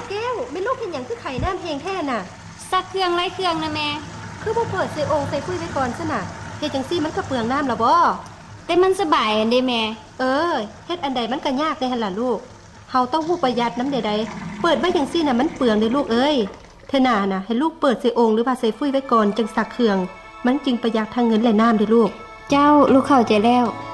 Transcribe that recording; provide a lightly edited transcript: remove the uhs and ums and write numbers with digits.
แก้วไม่ลูกเห็นอย่างคือไข่น้ำแห้งแท้น่ะซักเครื่องไล่เครื่องนะแม่คือบ่เปิดใส่องค์ใส่ฟุ้ยไว้ก่อนซะน่ะเฮ็ดจังซี่มันก็เปลืองน้ำล่ะบ่แต่มันสบายอันเด้แม่เฮ็ดอันใดมันก็ยากได้หั่นล่ะลูกเฮาต้องฮู้ประหยัดน้ำใดๆเปิดไว้จังซี่น่ะมันเปลืองเด้อลูกเอ้ยเธอหน้าน่ะให้ลูกเปิดใส่องค์หรือว่าใส่ฟุ้ยไว้ก่อนจังซักเครื่องมันจึงประหยัดทั้งเงินและน้ำเด้อลูกเจ้าลูกเข้าใจแล้ว